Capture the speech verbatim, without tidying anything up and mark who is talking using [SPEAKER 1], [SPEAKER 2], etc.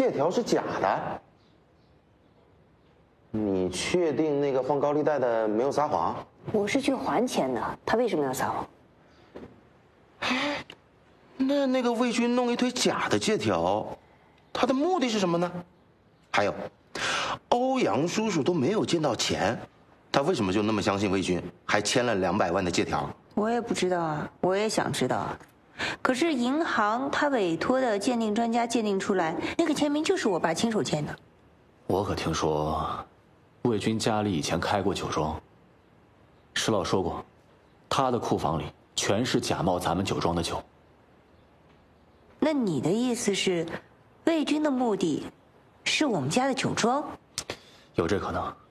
[SPEAKER 1] 借条是假的？你确定那个放高利贷的没有撒谎？
[SPEAKER 2] 我是去还钱的，他为什么要撒谎？
[SPEAKER 1] 哎，那那个魏军弄一堆假的借条，他的目的是什么呢？还有，欧阳叔叔都没有见到钱，他为什么就那么相信魏军，还签了两百万的借条？
[SPEAKER 2] 我也不知道啊，我也想知道啊。可是银行他委托的鉴定专家鉴定出来，那个签名就是我爸亲手签的。
[SPEAKER 3] 我可听说，魏军家里以前开过酒庄。石老说过，他的库房里全是假冒咱们酒庄的酒。
[SPEAKER 2] 那你的意思是，魏军的目的是我们家的酒庄？
[SPEAKER 3] 有这可能。